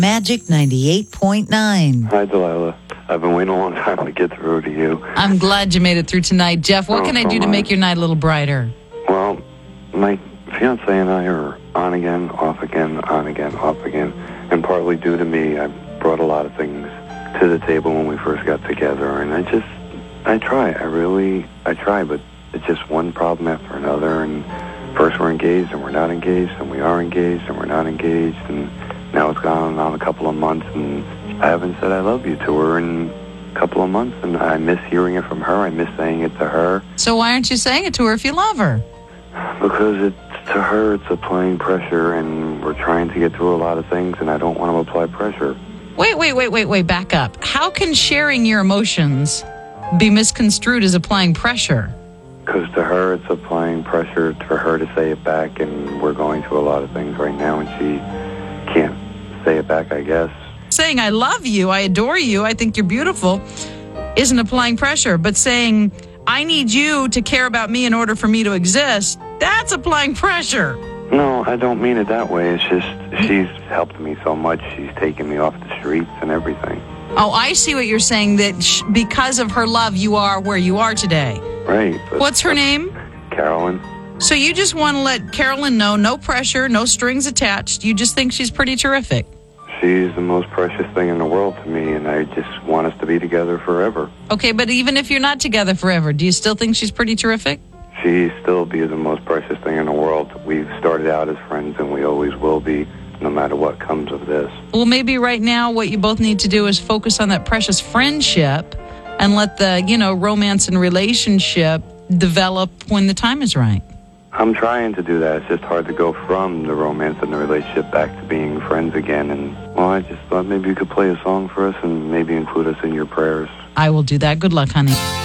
Magic 98.9. Hi, Delilah. I've been waiting a long time to get through to you. I'm glad you made it through tonight. Jeff, what can I do to make your night a little brighter? Well, my fiancé and I are on again, off again, on again, off again. And partly due to me, I brought a lot of things to the table when we first got together. And I try, but it's just one problem after another. And first we're engaged, and we're not engaged, and we are engaged, and we're not engaged. And now it's gone on a couple of months, and I haven't said I love you to her in a couple of months, and I miss hearing it from her. I miss saying it to her. So why aren't you saying it to her if you love her? Because to her, it's applying pressure, and we're trying to get through a lot of things, and I don't want to apply pressure. Wait, back up. How can sharing your emotions be misconstrued as applying pressure? Because to her, it's applying pressure for her to say it back, and we're going through a lot of things right now, and she can't say it back, I guess. Saying I love you, I adore you, I think you're beautiful, isn't applying pressure. But saying I need you to care about me in order for me to exist, that's applying pressure. No, I don't mean it that way. It's just she's helped me so much. She's taken me off the streets and everything. Oh, I see what you're saying, that because of her love, you are where you are today. Right. What's her name? Carolyn. So you just want to let Carolyn know, no pressure, no strings attached. You just think she's pretty terrific. She's the most precious thing in the world to me, and I just want us to be together forever. Okay, but even if you're not together forever, do you still think she's pretty terrific? She still be the most precious thing in the world. We've started out as friends, and we always will be, no matter what comes of this. Well, maybe right now what you both need to do is focus on that precious friendship and let the, romance and relationship develop when the time is right. I'm trying to do that. It's just hard to go from the romance and the relationship back to being friends again. And, I just thought maybe you could play a song for us and maybe include us in your prayers. I will do that. Good luck, honey.